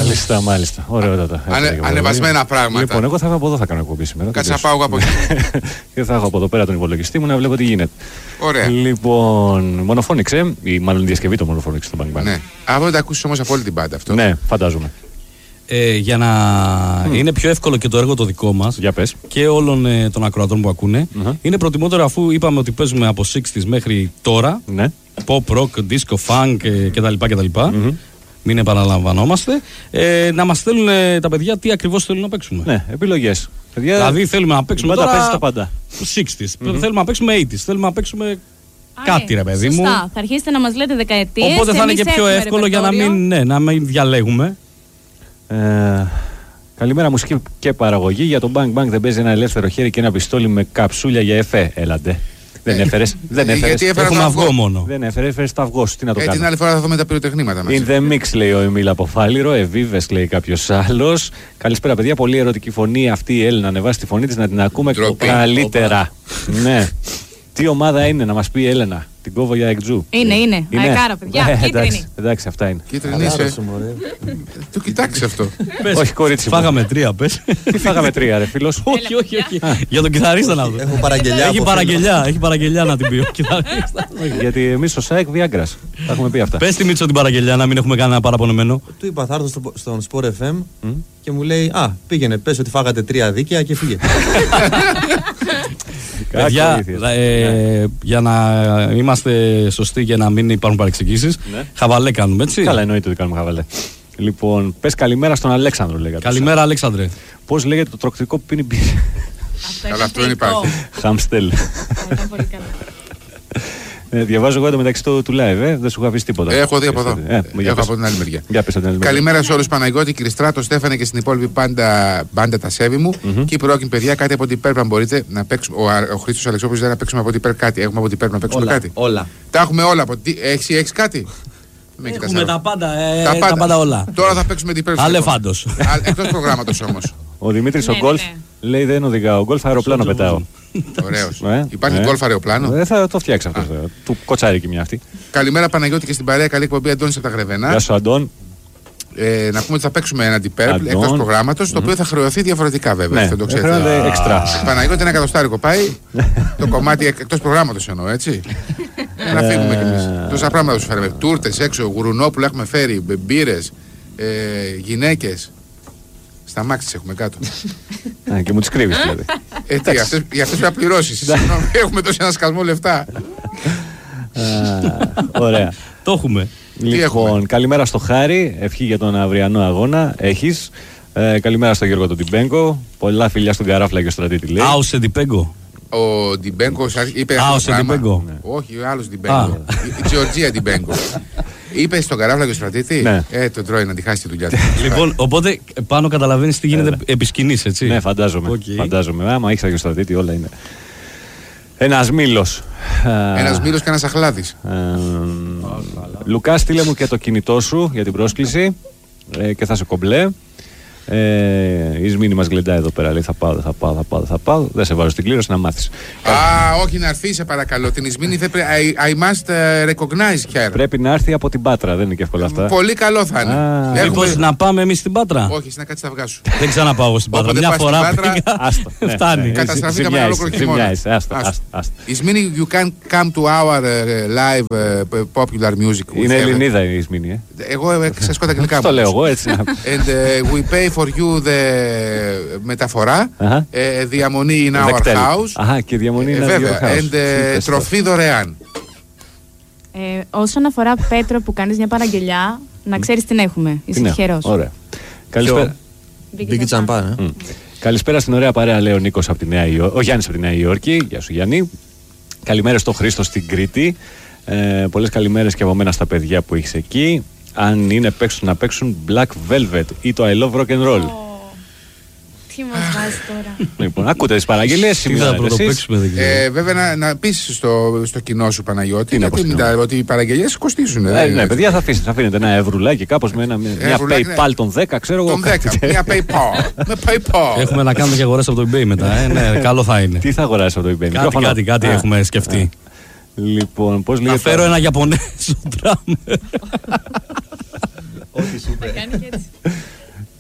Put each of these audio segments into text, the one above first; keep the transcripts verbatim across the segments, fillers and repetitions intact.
Μάλιστα, μάλιστα. Ωραιότατα. Ανε, ανεβασμένα πράγματα. Λοιπόν, εγώ θα από εδώ θα κάνω εκπομπή σήμερα. Κάτσε να πάω από εκεί. Και θα έχω από εδώ πέρα τον υπολογιστή μου να βλέπω τι γίνεται. Ωραία. Λοιπόν, μονοφώνηξε, ή μάλλον διασκευή το μονοφώνηξε στο Bang Bang. Ναι. Από δεν τα ακούσει όμως από όλη την πάντα αυτό. Ναι, φαντάζομαι. Ε, για να mm. είναι πιο εύκολο και το έργο το δικό μας και όλων ε, των ακροατών που ακούνε, mm-hmm. είναι προτιμότερο, αφού είπαμε ότι παίζουμε από εξήντα μέχρι τώρα, ναι. pop, rock, disco, funk ε, κτλ. κτλ. Mm-hmm. Μην επαναλαμβανόμαστε, ε, να μας στέλνουν ε, τα παιδιά τι ακριβώς θέλουν να παίξουμε. Ναι, επιλογές. Παιδιά, δηλαδή θέλουμε να παίξουμε τώρα τα πάντα. εξήντα, mm-hmm. θέλουμε να παίξουμε ογδόντα, θέλουμε να παίξουμε Α, κάτι ρε παιδί σωστά. μου. Θα αρχίσετε να μας λέτε δεκαετίες. Οπότε θα είναι και πιο εύκολο για να μην, ναι, να μην διαλέγουμε. Ε, καλημέρα, μουσική και παραγωγή. Για το Bang Bang δεν παίζει ένα ελεύθερο χέρι και ένα πιστόλι με καψούλια για εφέ. Έλατε. Δεν έφερες. Δεν έφερες. Έχουμε αυγό μόνο. Δεν έφερες, έφερες το αυγό σου. Τι να το ε, κάνω. Την άλλη φορά θα δούμε τα πυροτεχνήματα μας. In the mix, λέει ο Εμίλ από Φάληρο. Εβίβες, λέει κάποιος άλλος. Καλησπέρα, παιδιά. Πολύ ερωτική φωνή αυτή η Έλληνα. Ανεβάσει τη φωνή της να την ακούμε Τροπή. Καλύτερα. Ναι. Τι ομάδα είναι, να μας πει η Έλενα. Την κόβω για εκτζού. Είναι, είναι. είναι. Αεκάρα, παιδιά. Ε, κίτρινη. Εντάξει, εντάξει, αυτά είναι. Κίτρινη είσαι. Το κοιτάξε αυτό. Όχι, κορίτσι. Φάγαμε τρία, πες. Τι φάγαμε τρία, ρε φίλος. Όχι, όχι, όχι. Για τον κιθαρίστα να δω. Έχω παραγγελιά. Έχει παραγγελιά, έχει παραγγελιά να την πει ο κιθαρίστας. Γιατί εμείς στο ΣΑΕΚ Βιάγκρας. Τα έχουμε πει αυτά. Πες τη Μίτσο την παραγγελιά, να μην έχουμε κανένα παραπονεμένο. Του είπα θα έρθω στον Sport εφ εμ και μου λέει α, πήγαινε, πες ότι φάγατε τρία δίκαια και φύγε. Παιδιά, ε, για να είμαστε σωστοί και να μην υπάρχουν παρεξηγήσεις, ναι. χαβαλέ κάνουμε, έτσι. Καλά, εννοείται ότι κάνουμε χαβαλέ. Λοιπόν, πες καλημέρα στον Αλέξανδρο, λέγατε. Καλημέρα, Αλέξανδρε. Πώς λέγεται το τροκτικό που πίνει μπύρες. Καλά, αυτό δεν υπάρχει. Χαμστέλ. Ε, διαβάζω εγώ μεταξύ του, του live, ε. δεν σου έχω αφήσει τίποτα. Ε, έχω δει από εδώ. Ε, έχω από την άλλη μεριά. Για πες, την άλλη Καλημέρα σε όλους, Παναγιώτη, Κριστράτο, Στέφανε και στην υπόλοιπη πάντα, πάντα τα σέβη μου. Mm-hmm. Και πρόκειται, παιδιά, κάτι από την Πέρπ, αν μπορείτε να παίξουμε. Ο, ο Χρήστος Αλεξόπουλος δεν να παίξουμε από την Πέρπ κάτι. Έχουμε από την Πέρπ να παίξουμε όλα, κάτι. Όλα. Τα έχουμε όλα. Έχεις, έχεις κάτι. Έχουμε τα πάντα, ε, τα, πάντα. τα πάντα όλα. Τώρα θα παίξουμε την Πέρπ. Αλεφάντος. Εκτός προγράμματος όμως. Ο Δημήτρης ο Γκολφ λέει δεν οδηγάω. Γκολφ αεροπλάνο πετάω. Ωραίος. Υπάρχει γκολφ αεροπλάνο. Δεν θα το φτιάξει αυτό. Του κοτσάρικη μια αυτή. Καλημέρα, Παναγιώτη, και στην παρέα. Καλή εκπομπή, Αντώνης από τα Γρεβενά. Γεια σου, Αντών. Ε, να πούμε ότι θα παίξουμε ένα αντιπέρπ εκτός προγράμματος, mm-hmm. το οποίο θα χρεωθεί διαφορετικά βέβαια. Ναι, δεν το ξέρετε. Εξτρά. Παναγιώτη, ένα εκατοστάρικο πάει. Το κομμάτι εκτός προγράμματος εννοώ, έτσι. Να φύγουμε κι εμείς. Τόσα πράγματα σου φέρουμε. Τούρτες έξω, γουρουνόπουλα έχουμε φέρει, μπύρες, ε, γυναίκες. Στα μάξι έχουμε κάτω. Α, και μου τις κρύβεις δηλαδή. Ε, τι, αυτές, για αυτές πρέπει να πληρώσεις. Έχουμε τόσο ένα σκασμό λεφτά. Ωραία. Το έχουμε. Λοιπόν, καλημέρα στο Χάρη. Ευχή για τον αυριανό αγώνα. Έχεις. Ε, καλημέρα στο Γιώργο τον Τιμπέγκο. Πολλά φιλιά στον Καράφλα και στον Στρατήτη. Άουσε Τιμπέγκο. Ο Ντιμπέγκο είπε αυτό το πράγμα. Όχι, ο άλλος Ντιμπέγκο. Η Τζορτζία Ντιμπέγκο. Είπε στον Καράφλα και στον Στρατήτη. Ναι. Ε, τον τρώει να τη χάσει τη δουλειά του. Λοιπόν, οπότε πάνω καταλαβαίνεις τι γίνεται επί σκηνής, έτσι. Ναι, φαντάζομαι. Okay. Φαντάζομαι. Άμα έχεις και Στρατήτη, όλα είναι. Ένας μήλος. Ένας μήλος και ένας αχλάδης. Λουκά, στείλε μου και το κινητό σου για την πρόσκληση ε, και θα σε κομπλέ. Ε, η Σμήνη μας γλεντάει εδώ πέρα. Λέει θα πάω, θα πάω, θα πάω, θα πάω. Δεν σε βάζω στην κλήρωση να μάθεις. Α, όχι να έρθει, σε παρακαλώ. Την Σμήνη δεν πρέπει. I, I must recognize her. Πρέπει να έρθει από την Πάτρα, δεν είναι και εύκολα αυτά. Πολύ καλό θα είναι. Έχουμε... Μήπως να πάμε εμείς στην Πάτρα. Όχι, να κάτσεις τα αυγά σου. Δεν ξαναπάω στην Πάτρα. Μια φορά πήγα. Φτάνει. Καταστραφήκαμε ένα ολόκληρο χειμώνα. Η Σμήνη, you can come to our live popular music. Είναι Ελληνίδα η Σμήνη. Εγώ σας πω τα αγγλικά μου. Το λέω εγώ έτσι. And we pay for you the μεταφορά, διαμονή in our house. Αχα, και διαμονή in our house. And τροφή δωρεάν. Όσον αφορά, Πέτρο, που κάνεις μια παραγγελιά, να ξέρεις την έχουμε. Είσαι τυχερός. Ωραία. Καλησπέρα. Μπήκε τσαμπά, ε. Καλησπέρα στην ωραία παρέα, λέει ο Νίκος από τη Νέα Υόρκη. Ο Γιάννης από τη Νέα Υόρκη. Γεια σου, Γιάννη. Καλημέρα στον Χρήστο στην Κρήτη. Ε, πολλές καλημέρες και από μένα στα παιδιά που έχεις εκεί. Αν είναι παίξουν να παίξουν Black Velvet ή το I Love Rock and Roll. Τι μας βάζει τώρα. Λοιπόν, ακούτε τις παραγγελίες. Τι θα πρωτοπαίξουμε, δεν ξέρω. Βέβαια να, να πεις στο, στο κοινό σου, Παναγιώτη, γιατί μην τα, ότι οι παραγγελίες κοστίζουν. Ε, ναι, παιδιά, θα, αφήσετε, θα αφήνετε ένα ευρουλάκι κάπως με ένα, μια PayPal των δέκα, ξέρω εγώ. Των δέκα, μια PayPal. Με PayPal. Έχουμε να κάνουμε και αγορές από το eBay μετά. Ε, ναι, καλό θα είναι. Τι θα αγοράσεις από το eBay? Κάτι, κάτι, κάτι έχουμε σκεφτεί. Λοιπόν, πώς λέγεται. Να φέρω ένα Ιαπωνέζο ντράμερ. Ό,τι σου είπε.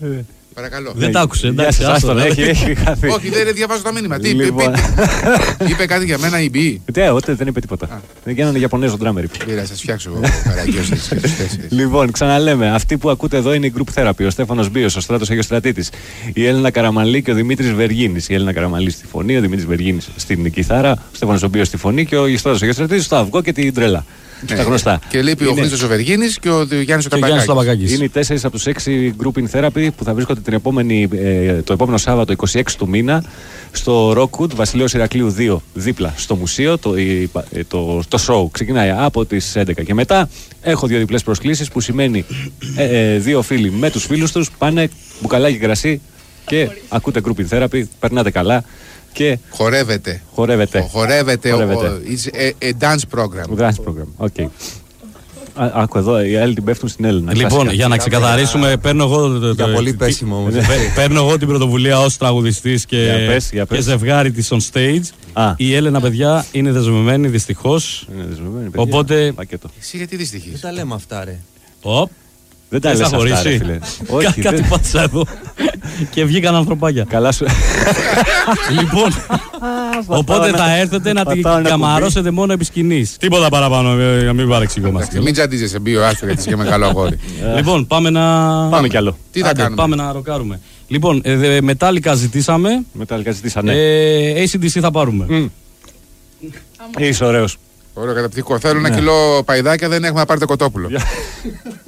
Παρακαλώ. Δεν τα άκουσε, εντάξει. Έχει χαθεί. Όχι, δεν διαβάζω τα μήνυμα. Τι είπε, είπε κάτι για μένα η Μπι. Ναι, ούτε δεν είπε τίποτα. Δεν γίνανε Ιαπωνέζο ντράμερ. Πήρα, σα φτιάξω εγώ καραγκιό στι τέσσερις. Λοιπόν, ξαναλέμε, αυτοί που ακούτε εδώ είναι η Group Therapy. Ο Στέφανος Μπίος, ο Στράτος Αγιοστρατήτης, η Έλληνα Καραμαλή και ο Δημήτρης Βεργίνης. Η Έλληνα Καραμαλή στη φωνή, ο Δημήτρης Βεργίνης στην κιθάρα, ο Στέφανος ο Μπίος στη φωνή και ο Στράτος Αγιοστρατήτης στο αυγό και την τρέλα. Τα γνωστά. Και λείπει είναι... ο Χρήστος ο Βεργίνης και ο Γιάννης ο Ταμπακάκης. Είναι οι τέσσερις από τους έξι Group in Therapy που θα βρίσκονται την επόμενη, ε, το επόμενο Σάββατο είκοσι έξι του μήνα στο Rockwood, Βασιλέως Ηρακλείου δύο, δίπλα στο μουσείο. Το, η, το, το show ξεκινάει από τις έντεκα και μετά. Έχω δύο διπλές προσκλήσεις που σημαίνει ε, ε, δύο φίλοι με τους φίλους τους πάνε μπουκαλάκι κρασί και ακούτε Group in Therapy, περνάτε καλά. Και χορεύεται. Χορεύεται. Χορεύεται. Χορεύεται. It's a, a dance program. Dance program. Okay. Άκου εδώ, οι άλλοι την πέφτουν στην Έλληνα. Λοιπόν, για να ξεκαθαρίσουμε, παίρνω εγώ. Για πολύ πέσιμο όμως. Παίρνω εγώ την πρωτοβουλία ως τραγουδιστής και ζευγάρι της on stage. Η Έλενα, παιδιά, είναι δεσμευμένη δυστυχώς. Οπότε. Εσύ γιατί δυστυχής? Δεν τα λέμε αυτά, ρε. Δεν τα λες αυτά, ρε φίλε. Όχι, κάτι πάτησα εδώ και βγήκαν ανθρωπάκια. Καλά σου. Λοιπόν, οπότε θα έρθετε να την καμαρώσετε μόνο επί σκηνής. Τίποτα παραπάνω, να μην παρεξηγόμαστε. Μην τσαντίζεσαι, μπει ο άστρο, γιατί είσαι και με καλό αγόρι. Λοιπόν, πάμε να. Πάμε κι άλλο. Τι θα κάνουμε? Πάμε να ροκάρουμε. Λοιπόν, Metallica ζητήσαμε. Metallica ζητήσανε. έι σι ντι σι θα πάρουμε. Είσαι ωραίος. Ωραίο, καταπληκτικό. Θέλω ένα κιλό παϊδάκια, δεν έχουμε να πάρετε κοτόπουλο.